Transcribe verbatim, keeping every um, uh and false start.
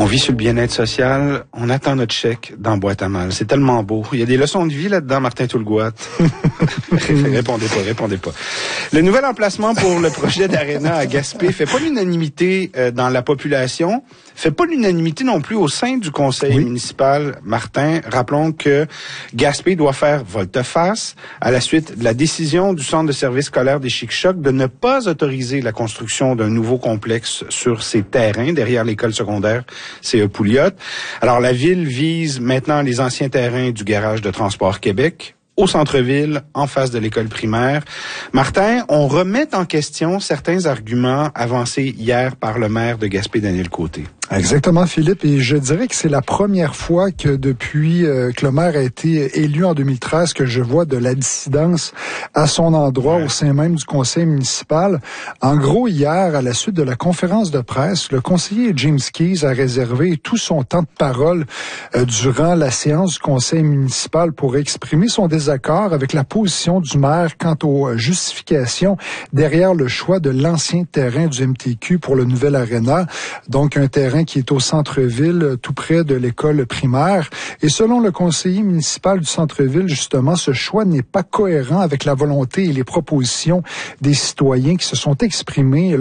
On vit sur le bien-être social, on attend notre chèque dans boîte à mal. C'est tellement beau. Il y a des leçons de vie là-dedans, Martin Toulgoat. Répondez pas, répondez pas. Le nouvel emplacement pour le projet d'Arena à Gaspé fait pas l'unanimité euh, dans la population, fait pas l'unanimité non plus au sein du conseil oui. municipal. Martin, rappelons que Gaspé doit faire volte-face à la suite de la décision du centre de services scolaires des Chic-Chocs de ne pas autoriser la construction d'un nouveau complexe sur ses terrains derrière l'école secondaire C E Pouliot. Alors, la ville vise maintenant les anciens terrains du garage de Transport Québec au centre-ville, en face de l'école primaire. Martin, on remet en question certains arguments avancés hier par le maire de Gaspé, Daniel Côté. Exactement, Philippe. Et je dirais que c'est la première fois que depuis euh, que le maire a été élu en deux mille treize que je vois de la dissidence à son endroit ouais. au sein même du conseil municipal. En gros, hier, à la suite de la conférence de presse, le conseiller James Keyes a réservé tout son temps de parole euh, durant la séance du conseil municipal pour exprimer son désaccord avec la position du maire quant aux justifications derrière le choix de l'ancien terrain du M T Q pour le nouvel Arena. Donc, un terrain qui est au centre-ville, tout près de l'école primaire. Et selon le conseiller municipal du centre-ville, justement, ce choix n'est pas cohérent avec la volonté et les propositions des citoyens qui se sont exprimés